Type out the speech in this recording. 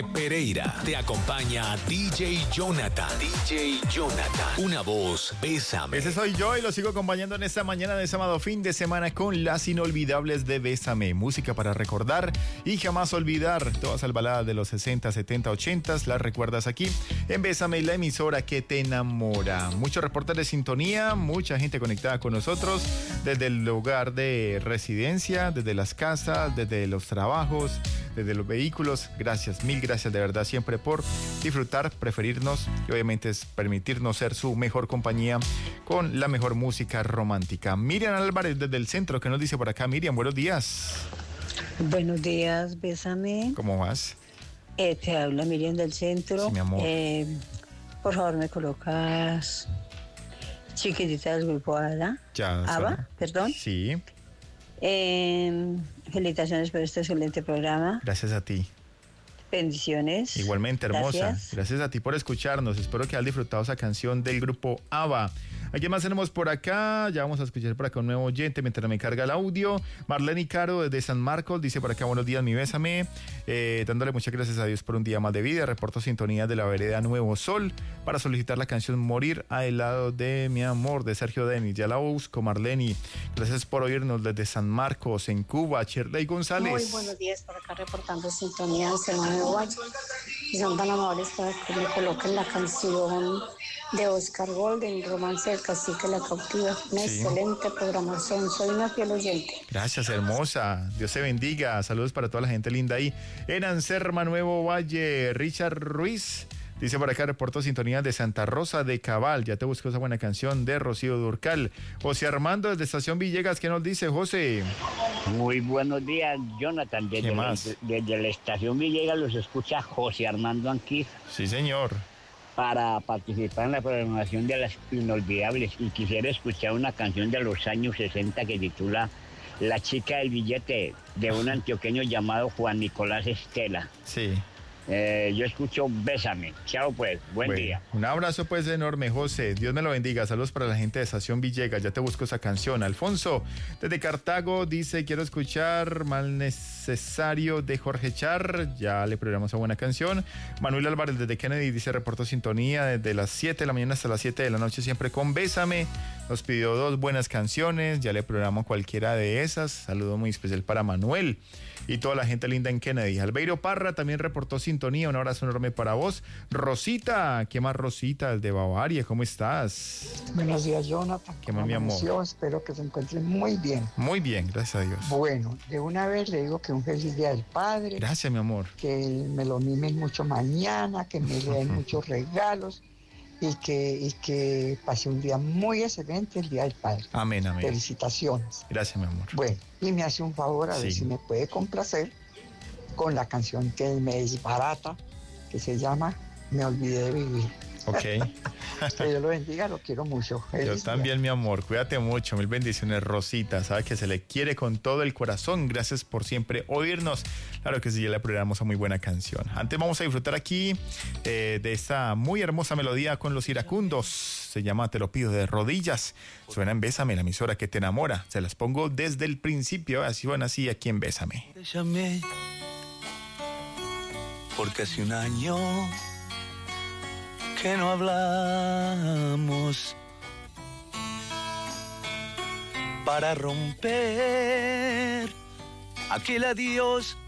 Pereira. Te acompaña DJ Jonathan. DJ Jonathan. Una voz, Bésame. Ese soy yo y lo sigo acompañando en esta mañana de sábado fin de semana con las inolvidables de Bésame. Música para recordar y jamás olvidar. Todas las baladas de los 60, 70, 80 las recuerdas aquí en Bésame, la emisora que te enamora. Muchos reportes de sintonía, mucha gente conectada con nosotros desde el lugar de residencia, desde las casas, desde los trabajos, desde los vehículos. Gracias, mil gracias de verdad siempre por disfrutar, preferirnos y obviamente es permitirnos ser su mejor compañía con la mejor música romántica. Miriam Álvarez desde el centro, ¿qué nos dice por acá? Miriam, buenos días. Buenos días, Bésame. ¿Cómo vas? Te habla Miriam del centro. Sí, mi amor. Por favor, me colocas Chiquitita del grupo ABBA. ABBA, perdón. Sí. Felicitaciones por este excelente programa. Gracias a ti. Bendiciones. Igualmente, hermosa. Gracias a ti por escucharnos. Espero que hayas disfrutado esa canción del grupo ABBA. ¿A quién más tenemos por acá? Ya vamos a escuchar por acá un nuevo oyente mientras me carga el audio. Marlene Caro desde San Marcos dice por acá: buenos días, mi Bésame. Dándole muchas gracias a Dios por un día más de vida. Reporto sintonía de la vereda Nuevo Sol para solicitar la canción Morir al lado de mi amor de Sergio Denis. Ya la busco, Marlene. Gracias por oírnos desde San Marcos, en Cuba. Shirley González. Muy buenos días, por acá reportando sintonía de Nuevo Guayo. Y son tan amables para que me coloquen la canción de Oscar Golden, Romance del Cacique la Cautiva. Una excelente programación, soy una fiel oyente. Gracias, hermosa, Dios te bendiga. Saludos para toda la gente linda ahí en Anserma, Nuevo Valle. Richard Ruiz dice por acá: reporto sintonía de Santa Rosa de Cabal. Ya te busco esa buena canción de Rocío Durcal. José Armando desde Estación Villegas, ¿qué nos dice, José? Muy buenos días, Jonathan. Desde la Estación Villegas los escucha José Armando Anquif. Sí, señor. Para participar en la programación de las inolvidables, y quisiera escuchar una canción de los años 60 que titula La chica del billete, de un antioqueño llamado Juan Nicolás Estela. Sí. Yo escucho Bésame. Chao pues, buen día. Un abrazo pues enorme, José. Dios me lo bendiga. Saludos para la gente de Estación Villegas. Ya te busco esa canción. Alfonso desde Cartago dice: quiero escuchar Mal Necesario de Jorge Char. Ya le programamos esa buena canción. Manuel Álvarez desde Kennedy dice: reporto sintonía desde las 7 de la mañana hasta las 7 de la noche siempre con Bésame. Nos pidió 2 buenas canciones. Ya le programamos cualquiera de esas. Saludo muy especial para Manuel y toda la gente linda en Kennedy. Albeiro Parra también reportó sintonía. Un abrazo enorme para vos. Rosita, ¿qué más, Rosita? De Bavaria, ¿cómo estás? Buenos días, Jonathan. ¿Qué más, mi amor? Espero que se encuentren muy bien. Muy bien, gracias a Dios. Bueno, de una vez le digo que un feliz día del padre. Gracias, mi amor. Que me lo mimen mucho mañana, que me den muchos regalos y que pase un día muy excelente el día del padre. Amén, amén. Felicitaciones. Gracias, mi amor. Bueno, y me hace un favor a ver si me puede complacer con la canción que me desbarata, que se llama Me olvidé de vivir. Ok. Que Dios lo bendiga, lo quiero mucho. Yo también, mi amor. Cuídate mucho. Mil bendiciones, Rosita. Sabe que se le quiere con todo el corazón. Gracias por siempre oírnos. Claro que sí, ya le programamos a muy buena canción. Antes vamos a disfrutar aquí de esta muy hermosa melodía con los iracundos. Se llama Te lo pido de rodillas. Suena en Bésame, la emisora que te enamora. Se las pongo desde el principio. Así van así aquí en Bésame. Te llamé porque hace un año que no hablamos, para romper aquel adiós